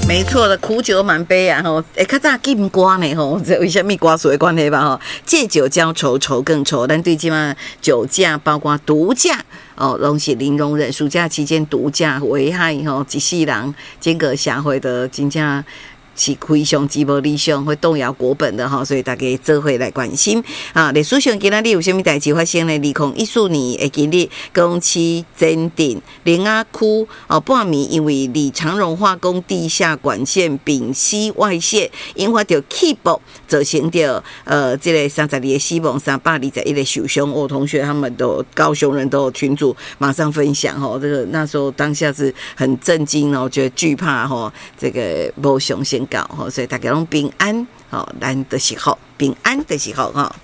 没错的，苦酒满杯啊！吼，较早禁歌呢吼，这为什么歌词的关系吧？吼，借酒浇愁，愁更愁。咱对即嘛酒驾，包括毒驾哦，拢是零容忍。暑假期间毒驾危害吼一世人，整个社会的真正是非常之无理想，会动摇国本的哈，所以大家做伙来关心啊。历史上今仔日有啥物代志发生呢？2014年的今日，高雄市前镇林雅区哦，半暝因为李长荣化工地下管线丙烯外泄，引发着气爆，造成着这个32个死亡，321个受伤。我同学他们都高雄人都有群组马上分享哦，这个那时候当下是很震惊哦，觉得惧怕哦，这个无上先。所以大家拢平安，咱的时候平安的时候哈。